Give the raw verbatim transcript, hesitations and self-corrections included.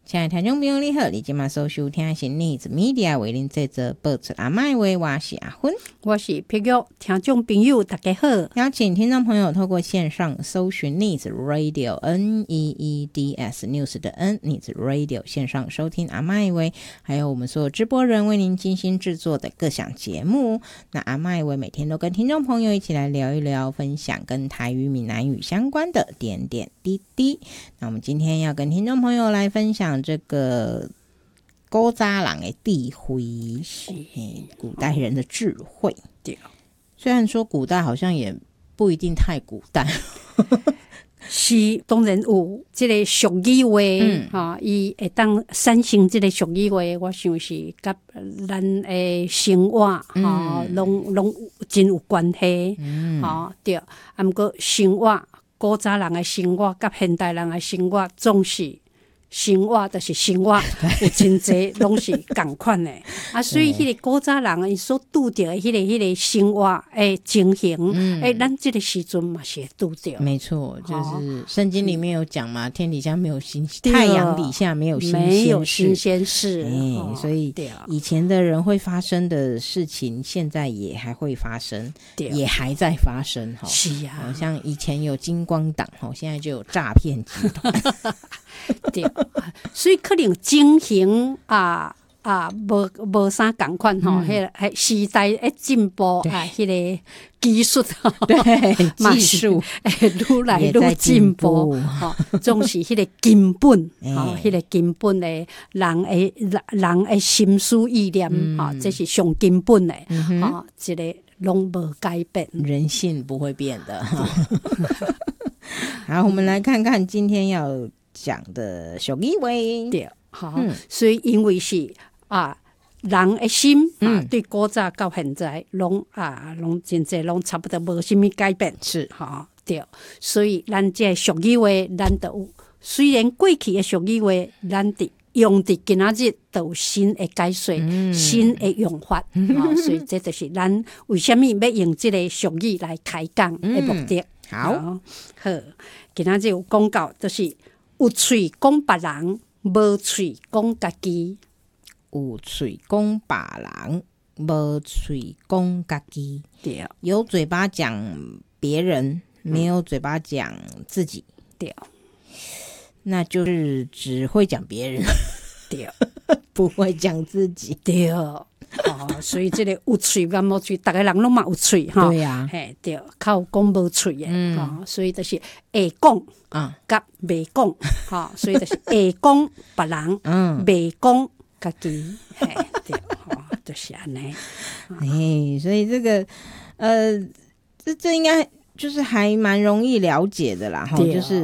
亲爱的听众朋友你好，你今晚所收听的是 News Media 为您制作播出阿麦话，我是阿芬， 我是碧玉。听众朋友大家好， 邀请听众朋友透过线上搜寻 News Radio N E E D S News 的 N News Radio 线上收听阿麦话，还有我们所有直播人为您精心制作的各项节目。那阿麦话每天都跟听众朋友一起来聊一聊，分享跟台语闽南语相关的点点滴滴。那我们今天要跟听众朋友来分享这个古早人的智慧，古代人的智慧。 对， 虽然说古代好像也不一定太古代， 是当然有这个俗语话， 嗯哈，伊会当产生这个俗语话，我想是甲咱的生活哈，拢拢真有关系， 嗯， 哈，对。啊，毋过生活，古早人的生活甲现代人的生活总是。生活就是生活，有真济拢是同款的啊，所以迄个古早人伊所拄着的迄个迄个生活诶情形，诶、嗯，咱这个时阵嘛是会拄着。 没错，就是圣经里面有讲嘛，天底下没有新太阳底下没有新鲜事， 没有新鲜事， 哎、欸，所以以前的人会发生的事情，现在也还会发生，也还在发生哈。 是啊， 像以前有金光党哈，现在就有诈骗集团。 对，所以可能情形啊啊，无无啥共款吼，迄个迄时代诶进步啊，迄个技术对技术诶愈来愈进步，吼，总是迄个根本，吼，迄个根本诶人诶人诶心思意念，吼，这是上根本诶，吼，一个拢无改变， 人性不会变的。好，我们来看看今天要讲的俗语话， 对，好、嗯，所以因为是啊，人的心啊，嗯、对古早到现在，拢啊，拢真济拢差不多无什么改变， 是哈、哦，对，所以咱这俗语话，咱都有，虽然过去的俗语话，咱伫用伫今仔日都有新的解说、嗯、新的用法，嗯哦、所以这就是咱为什么要用这个俗语来开讲的目的。嗯、 好， 好，好，今仔日有讲到，就是有喙讲别人，无喙讲家己。 有嘴讲别人，无嘴讲家己。 对， 有嘴巴讲别人，没有嘴巴讲自己。 对， 那就是只会讲别人。 对， 不会讲自己。 对。哦，所以这个有喙甲无喙，大家人拢嘛有喙哈。 对呀、啊， 嘿，对，靠讲无喙的，嗯、哦，所以就是会讲啊，甲袂讲，哈、哦，所以就是会讲别人，嗯，袂讲家己，嘿，对，哦，就是安尼。 哎，所以这个，呃，这这应该就是还蛮容易了解的啦，哈，就是